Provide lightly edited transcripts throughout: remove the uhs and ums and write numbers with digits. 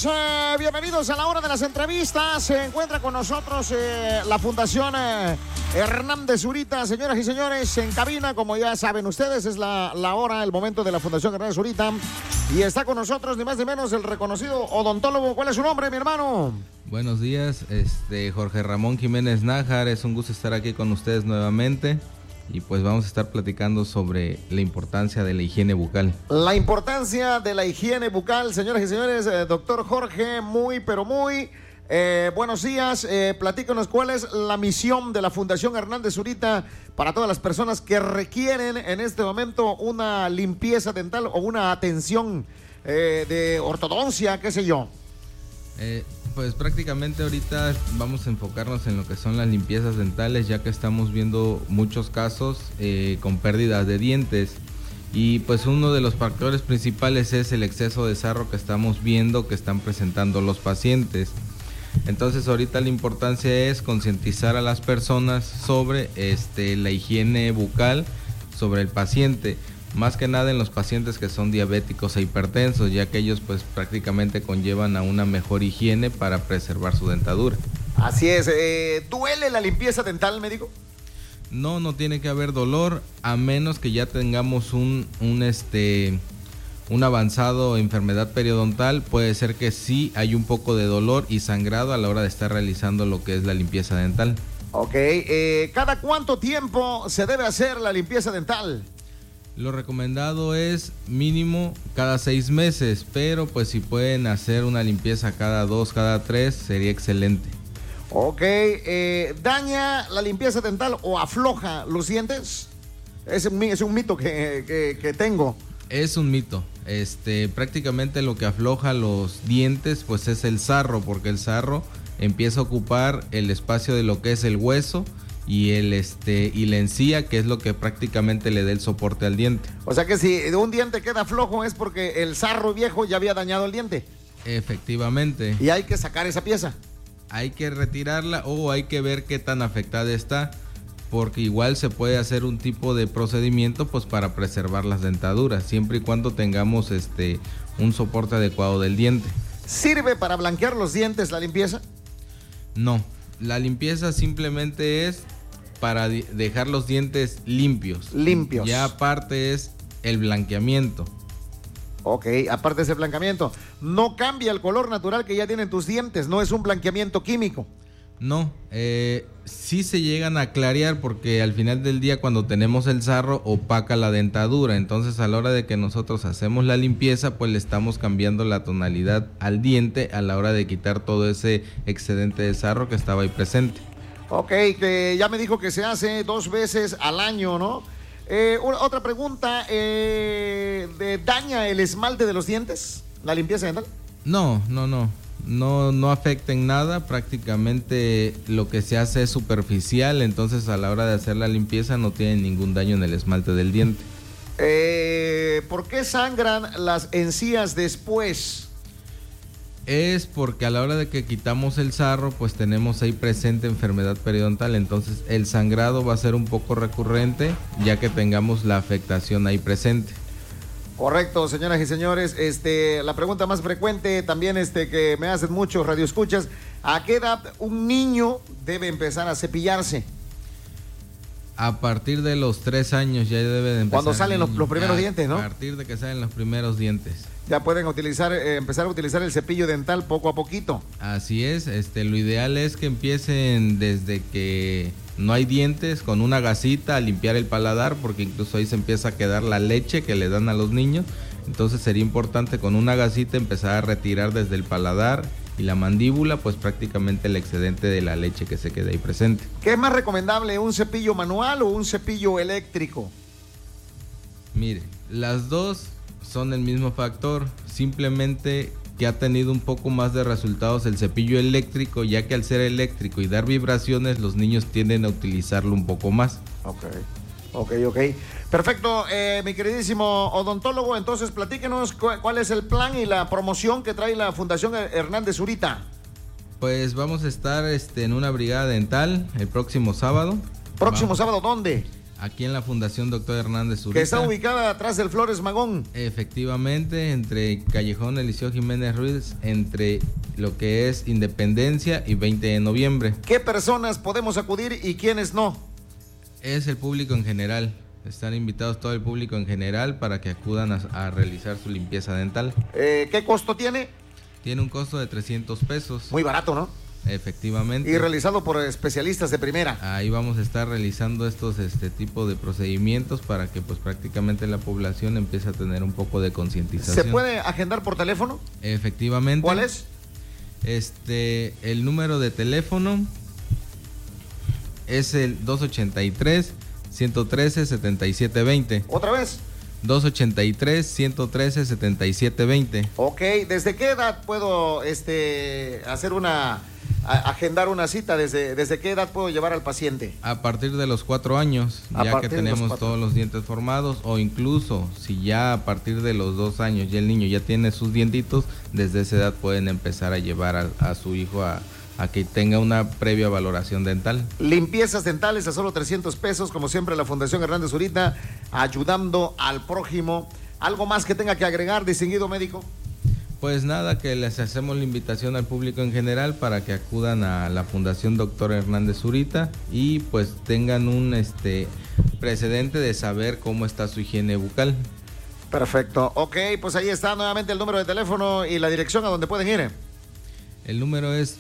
Bienvenidos a la hora de las entrevistas. Se encuentra con nosotros la Fundación Hernández Zurita. Señoras y señores, en cabina, como ya saben ustedes, es la hora, el momento de la Fundación Hernández Zurita. Y está con nosotros, ni más ni menos, el reconocido odontólogo. ¿Cuál es su nombre, mi hermano? Buenos días, Jorge Ramón Jiménez Nájar. Es un gusto estar aquí con ustedes nuevamente. Y pues vamos a estar platicando sobre la importancia de la higiene bucal. La importancia de la higiene bucal, señoras y señores. Doctor Jorge, muy buenos días. Platícanos cuál es la misión de la Fundación Hernández Zurita para todas las personas que requieren en este momento una limpieza dental o una atención de ortodoncia, qué sé yo. Pues prácticamente ahorita vamos a enfocarnos en lo que son las limpiezas dentales, ya que estamos viendo muchos casos con pérdidas de dientes, y pues uno de los factores principales es el exceso de sarro que estamos viendo que están presentando los pacientes. Entonces ahorita la importancia es concientizar a las personas sobre la higiene bucal, sobre el paciente. Más que nada en los pacientes que son diabéticos e hipertensos, ya que ellos pues prácticamente conllevan a una mejor higiene para preservar su dentadura. Así es. ¿Duele la limpieza dental, médico? No tiene que haber dolor, a menos que ya tengamos un avanzado enfermedad periodontal. Puede ser que sí hay un poco de dolor y sangrado a la hora de estar realizando lo que es la limpieza dental. Ok. ¿Cada cuánto tiempo se debe hacer la limpieza dental? Lo recomendado es mínimo cada 6 meses, pero pues si pueden hacer una limpieza cada 2, cada 3, sería excelente. Ok, ¿daña la limpieza dental o afloja los dientes? Es un mito que tengo. Es un mito. Prácticamente lo que afloja los dientes pues es el sarro, porque el sarro empieza a ocupar el espacio de lo que es el hueso y la encía, que es lo que prácticamente le da el soporte al diente. O sea que si un diente queda flojo es porque el sarro viejo ya había dañado el diente. Efectivamente. Y hay que sacar esa pieza. Hay que retirarla o hay que ver qué tan afectada está, porque igual se puede hacer un tipo de procedimiento pues para preservar las dentaduras, siempre y cuando tengamos un soporte adecuado del diente. ¿Sirve para blanquear los dientes la limpieza? No, la limpieza simplemente es para dejar los dientes limpios. Ya aparte es el blanqueamiento. Ok, aparte es el blanqueamiento. No cambia el color natural que ya tienen tus dientes, no es un blanqueamiento químico. No, sí se llegan a clarear, porque al final del día cuando tenemos el sarro opaca la dentadura. Entonces a la hora de que nosotros hacemos la limpieza pues le estamos cambiando la tonalidad al diente a la hora de quitar todo ese excedente de sarro que estaba ahí presente. Ok, que ya me dijo que se hace 2 veces al año, ¿no? Otra pregunta, ¿daña el esmalte de los dientes la limpieza dental? No afecta en nada, prácticamente lo que se hace es superficial, entonces a la hora de hacer la limpieza no tiene ningún daño en el esmalte del diente. ¿Por qué sangran las encías después? Es porque a la hora de que quitamos el sarro pues tenemos ahí presente enfermedad periodontal, entonces el sangrado va a ser un poco recurrente ya que tengamos la afectación ahí presente. Correcto, señoras y señores. La pregunta más frecuente también que me hacen muchos radioescuchas: ¿a qué edad un niño debe empezar a cepillarse? A partir de los 3 años ya debe de empezar. Cuando salen los primeros dientes, ¿no? A partir de que salen los primeros dientes. Ya pueden empezar a utilizar el cepillo dental poco a poquito. Así es, lo ideal es que empiecen desde que no hay dientes, con una gasita a limpiar el paladar, porque incluso ahí se empieza a quedar la leche que le dan a los niños. Entonces sería importante con una gasita empezar a retirar desde el paladar y la mandíbula pues prácticamente el excedente de la leche que se queda ahí presente. ¿Qué es más recomendable, un cepillo manual o un cepillo eléctrico? Mire, las dos son el mismo factor, simplemente que ha tenido un poco más de resultados el cepillo eléctrico, ya que al ser eléctrico y dar vibraciones los niños tienden a utilizarlo un poco más. Ok. Perfecto, mi queridísimo odontólogo, entonces platíquenos cuál es el plan y la promoción que trae la Fundación Hernández Zurita. Pues vamos a estar en una brigada dental el próximo sábado. ¿Próximo sábado dónde? Aquí en la Fundación Doctor Hernández Zurita. Que está ubicada atrás del Flores Magón. Efectivamente, entre Callejón Eliseo Jiménez Ruiz, entre lo que es Independencia y 20 de noviembre. ¿Qué personas podemos acudir y quiénes no? Es el público en general. Están invitados todo el público en general para que acudan a realizar su limpieza dental. ¿Qué costo tiene? Tiene un costo de 300 pesos. Muy barato, ¿no? Efectivamente. Y realizado por especialistas de primera. Ahí vamos a estar realizando estos tipo de procedimientos para que pues prácticamente la población empiece a tener un poco de concientización. ¿Se puede agendar por teléfono? Efectivamente. ¿Cuál es? El número de teléfono es el 283-113-7720. ¿Otra vez? 283-113-7720. Ok, ¿desde qué edad puedo agendar una cita? ¿Desde qué edad puedo llevar al paciente? A partir de los 4 años, ya que tenemos todos los dientes formados, o incluso si ya a partir de los 2 años ya el niño ya tiene sus dientitos, desde esa edad pueden empezar a llevar a su hijo a que tenga una previa valoración dental. Limpiezas dentales a solo 300 pesos, como siempre la Fundación Hernández Zurita, ayudando al prójimo. ¿Algo más que tenga que agregar, distinguido médico? Pues nada, que les hacemos la invitación al público en general para que acudan a la Fundación Doctor Hernández Zurita y pues tengan un precedente de saber cómo está su higiene bucal. Perfecto. Ok, pues ahí está nuevamente el número de teléfono y la dirección a donde pueden ir. El número es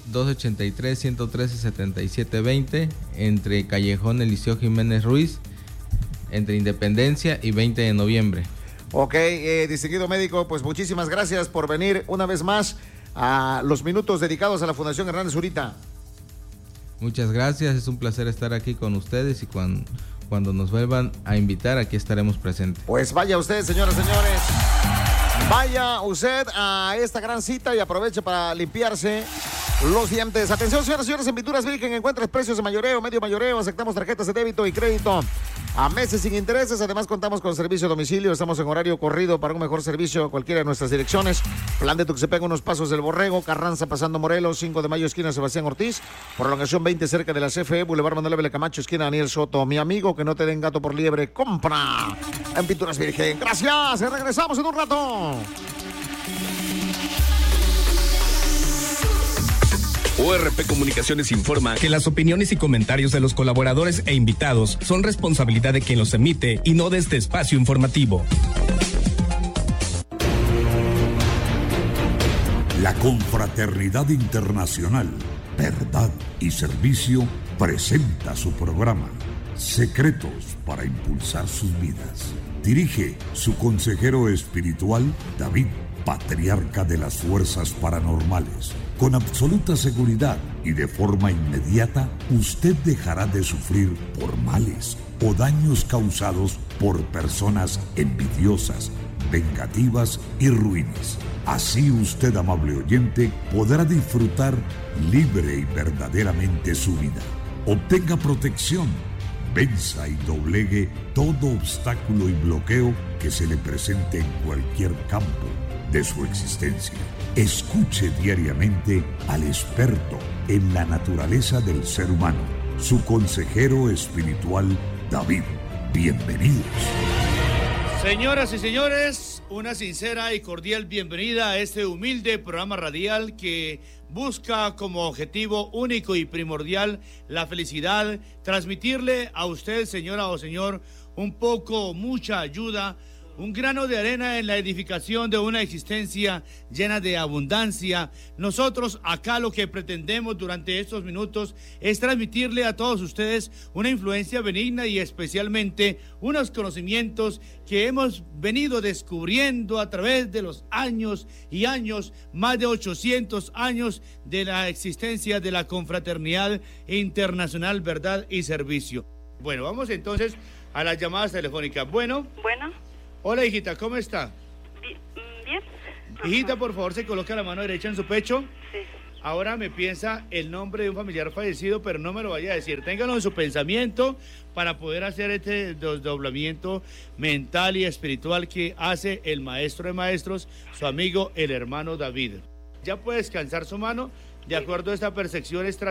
283-113-7720, entre Callejón Eliseo Jiménez Ruiz, entre Independencia y 20 de noviembre. Ok, distinguido médico, pues muchísimas gracias por venir una vez más a los minutos dedicados a la Fundación Hernández Zurita. Muchas gracias, es un placer estar aquí con ustedes y cuando nos vuelvan a invitar, aquí estaremos presentes. Pues vaya usted, señoras y señores, vaya usted a esta gran cita y aproveche para limpiarse los dientes. Atención, señoras y señores, en Pinturas Virgen encuentras precios de mayoreo, medio mayoreo, aceptamos tarjetas de débito y crédito a meses sin intereses. Además contamos con servicio a domicilio, estamos en horario corrido para un mejor servicio a cualquiera de nuestras direcciones. Plan de Tuxtepec, unos pasos del Borrego, Carranza pasando Morelos, 5 de mayo esquina Sebastián Ortiz, prolongación 20 cerca de la CFE, Boulevard Manuel Ávila Camacho esquina Daniel Soto. Mi amigo, que no te den gato por liebre, compra en Pinturas Virgen. Gracias, regresamos en un rato. ORP Comunicaciones informa que las opiniones y comentarios de los colaboradores e invitados son responsabilidad de quien los emite y no de este espacio informativo. La Confraternidad Internacional, Verdad y Servicio presenta su programa Secretos para Impulsar sus Vidas. Dirige su consejero espiritual, David, patriarca de las fuerzas paranormales. Con absoluta seguridad y de forma inmediata, usted dejará de sufrir por males o daños causados por personas envidiosas, vengativas y ruines. Así usted, amable oyente, podrá disfrutar libre y verdaderamente su vida. Obtenga protección, venza y doblegue todo obstáculo y bloqueo que se le presente en cualquier campo de su existencia. Escuche diariamente al experto en la naturaleza del ser humano, su consejero espiritual, David. Bienvenidos. Señoras y señores, una sincera y cordial bienvenida a este humilde programa radial que busca como objetivo único y primordial la felicidad, transmitirle a usted, señora o señor, un poco o mucha ayuda, un grano de arena en la edificación de una existencia llena de abundancia. Nosotros acá lo que pretendemos durante estos minutos es transmitirle a todos ustedes una influencia benigna y especialmente unos conocimientos que hemos venido descubriendo a través de los años y años, más de 800 años de la existencia de la Confraternidad Internacional Verdad y Servicio. Bueno, vamos entonces a las llamadas telefónicas. Bueno. Hola, hijita, ¿cómo está? Bien. Hijita, por favor, se coloca la mano derecha en su pecho. Sí. Ahora me piensa el nombre de un familiar fallecido, pero no me lo vaya a decir. Téngalo en su pensamiento para poder hacer este desdoblamiento mental y espiritual que hace el maestro de maestros, su amigo, el hermano David. Ya puede descansar su mano de acuerdo a esta percepción extra